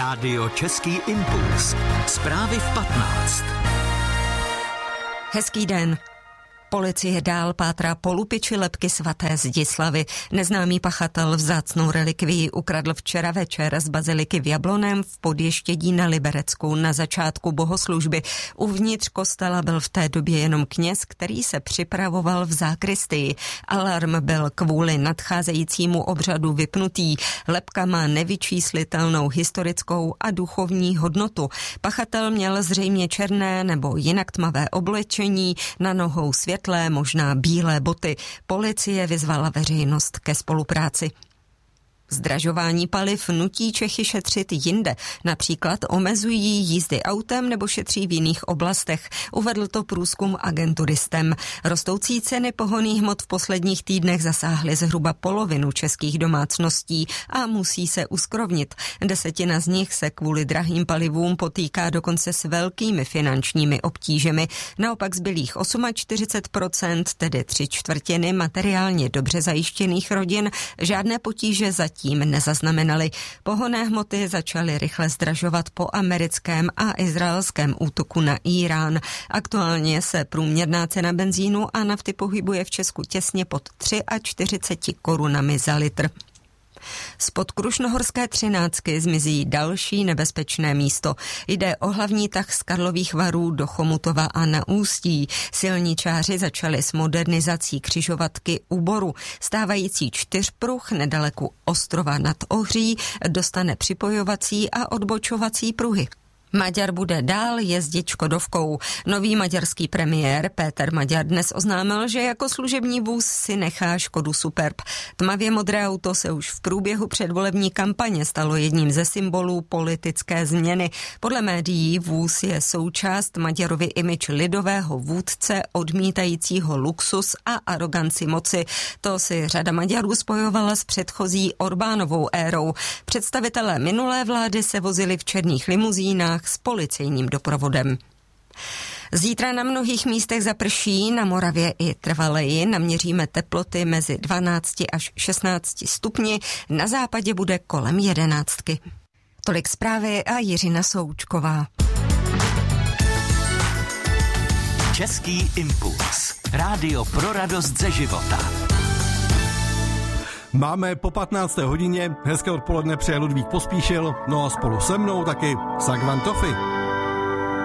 Rádio Český impuls. Zprávy v 15. Hezký den. Policie dál pátrá po lupiči lebky svaté Zdislavy. Neznámý pachatel vzácnou relikvii ukradl včera večer z baziliky v Jablonném v Podještědí na Liberecku na začátku bohoslužby. Uvnitř kostela byl v té době jenom kněz, který se připravoval v zákristii. Alarm byl kvůli nadcházejícímu obřadu vypnutý. Lebka má nevyčíslitelnou historickou a duchovní hodnotu. Pachatel měl zřejmě černé nebo jinak tmavé oblečení, na nohou světlé, možná bílé boty. Policie vyzvala veřejnost ke spolupráci. Zdražování paliv nutí Čechy šetřit jinde. Například omezují jízdy autem nebo šetří v jiných oblastech. Uvedl to průzkum agentury STEM. Rostoucí ceny pohonných hmot v posledních týdnech zasáhly zhruba polovinu českých domácností a musí se uskrovnit. 1/10 z nich se kvůli drahým palivům potýká dokonce s velkými finančními obtížemi. Naopak zbylých 48%, tedy 3/4 materiálně dobře zajištěných rodin, žádné potíže zatím nezaznamenali. Pohonné hmoty začaly rychle zdražovat po americkém a izraelském útoku na Irán. Aktuálně se průměrná cena benzínu a nafty pohybuje v Česku těsně pod 43 korunami za litr. Spod krušnohorské 13 zmizí další nebezpečné místo. Jde o hlavní tah z Karlových Varů do Chomutova a na Ústí. Silničáři začali s modernizací křižovatky u Boru. Stávající 4pruh nedaleko Ostrova nad Ohří dostane připojovací a odbočovací pruhy. Maďar bude dál jezdit škodovkou. Nový maďarský premiér Péter Maďar dnes oznámil, že jako služební vůz si nechá Škodu Superb. Tmavě modré auto se už v průběhu předvolební kampaně stalo jedním ze symbolů politické změny. Podle médií vůz je součást Maďarovy image lidového vůdce odmítajícího luxus a aroganci moci. To si řada Maďarů spojovala s předchozí Orbánovou érou. Představitelé minulé vlády se vozili v černých limuzínách s policejním doprovodem. Zítra na mnohých místech zaprší, na Moravě i trvaleji. Naměříme teploty mezi 12 až 16 stupni, na západě bude kolem 11. Tolik zprávy a Jiřina Součková. Český impuls. Rádio pro radost ze života. Máme po 15. hodině, hezké odpoledne přeje Ludvík Pospíšil, no a spolu se mnou taky Sagvan Tofy.